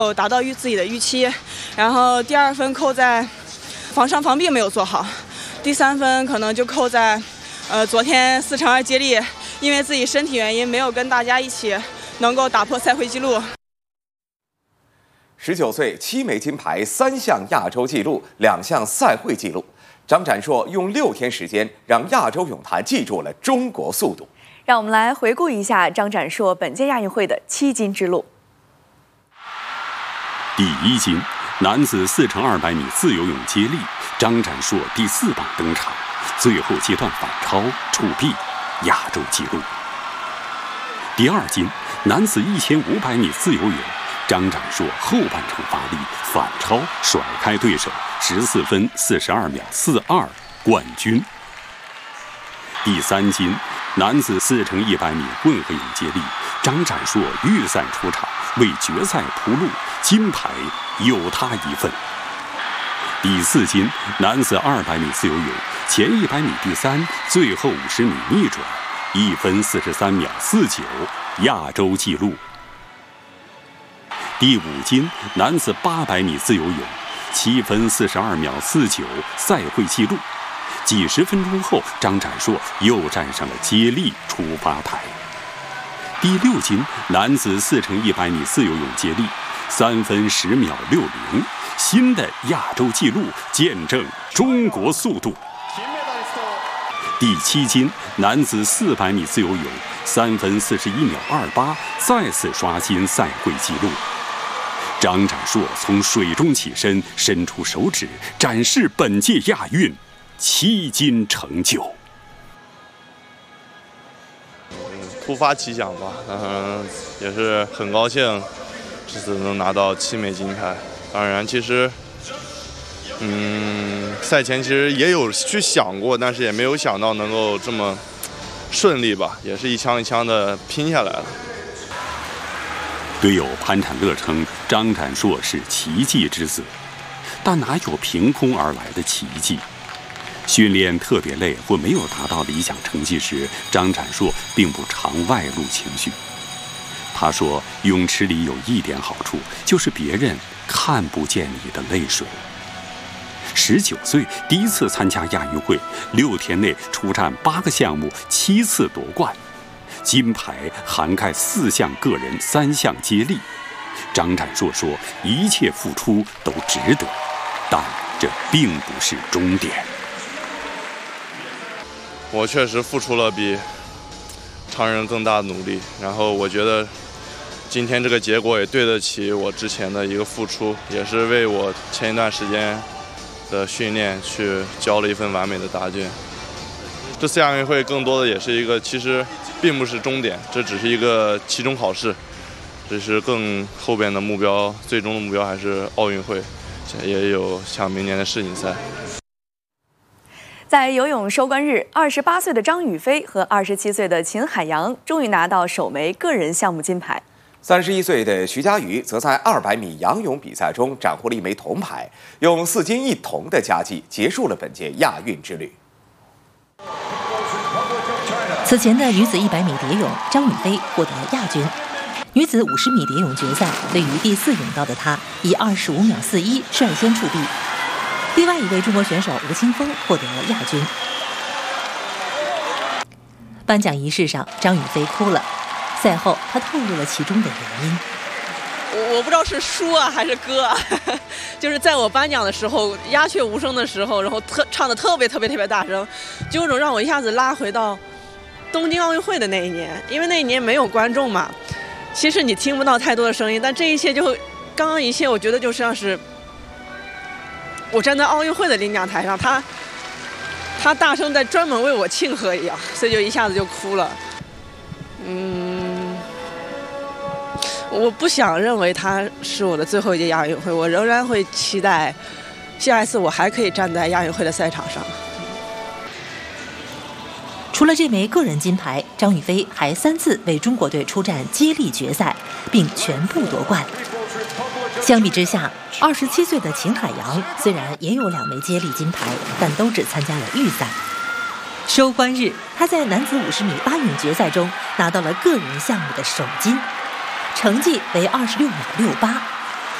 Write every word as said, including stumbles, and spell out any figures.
达到预自己的预期，然后第二分扣在防伤防病没有做好，第三分可能就扣在呃昨天四乘二接力，因为自己身体原因没有跟大家一起能够打破赛会纪录。 十九岁七枚金牌，三项亚洲纪录，两项赛会纪录。张展硕用六天时间让亚洲泳坛记住了中国速度。 让我们来回顾一下张展硕本届亚运会的七金之路。 第一金，男子四乘二百米自由泳接力，张展硕第四棒登场，最后阶段反超触壁，亚洲纪录。第二金，男子一千五百米自由泳，张展硕后半程发力反超甩开对手，十四分四十二秒四二冠军。第三金，男子四乘一百米混合泳接力，张展硕预赛出场，为决赛铺路，金牌有他一份。第四金，男子二百米自由泳，前一百米第三，最后五十米逆转，一分四十三秒四九，亚洲纪录。第五金，男子八百米自由泳，七分四十二秒四九，赛会纪录。几十分钟后，张展硕又站上了接力出发台。第六金，男子四乘一百米自由泳接力，三分十秒六零，新的亚洲纪录，见证中国速度。第七金，男子四百米自由泳，三分四十一秒二八，再次刷新赛会纪录。张展硕从水中起身，伸出手指，展示本届亚运七金成就。 突发奇想吧，嗯，也是很高兴这次能拿到七枚金牌。当然，其实，嗯，赛前其实也有去想过，但是也没有想到能够这么顺利吧，也是一枪一枪的拼下来了。 队友潘产乐称张展硕是奇迹之子，但哪有凭空而来的奇迹？训练特别累或没有达到理想成绩时，张展硕并不常外露情绪。他说，泳池里有一点好处，就是别人看不见你的泪水。十九岁第一次参加亚运会，六天内出战八个项目，七次夺冠，金牌涵盖四项个人，三项接力。张展硕说，一切付出都值得，但这并不是终点。 我确实付出了比常人更大的努力，然后我觉得今天这个结果也对得起我之前的一个付出，也是为我前一段时间的训练去交了一份完美的答卷。这次亚运会更多的也是一个，其实并不是终点，这只是一个期中考试，这是更后边的目标，最终的目标还是奥运会，也有像明年的世锦赛。 在游泳收官日，二十八岁的张雨霏和二十七岁的秦海洋终于拿到首枚个人项目金牌。 三十一岁的徐嘉余则在二百米仰泳比赛中斩获了一枚铜牌，用四金一铜的佳绩结束了本届亚运之旅。 此前的女子一百米蝶泳，张雨霏获得亚军。女子五十米蝶泳决赛，位于第四泳道的她以二十五秒四一率先触壁。另外一位中国选手吴青峰获得了亚军。颁奖仪式上，张雨霏哭了。赛后，她透露了其中的原因。 我我不知道是输啊还是歌啊，就是在我颁奖的时候，鸦雀无声的时候，然后特唱的特别特别特别大声，就有种让我一下子拉回到东京奥运会的那一年，因为那一年没有观众嘛，其实你听不到太多的声音，但这一切就刚刚一切，我觉得就像是我站在奥运会的领奖台上，他他大声在专门为我庆贺一样，所以就一下子就哭了。嗯，我不想认为它是我的最后一届亚运会，我仍然会期待下一次我还可以站在亚运会的赛场上。 除了这枚个人金牌，张雨霏还三次为中国队出战接力决赛，并全部夺冠。相比之下，二十七岁的秦海洋虽然也有两枚接力金牌，但都只参加了预赛。收官日，他在男子五十米蛙泳决赛中拿到了个人项目的首金，成绩为二十六秒六八，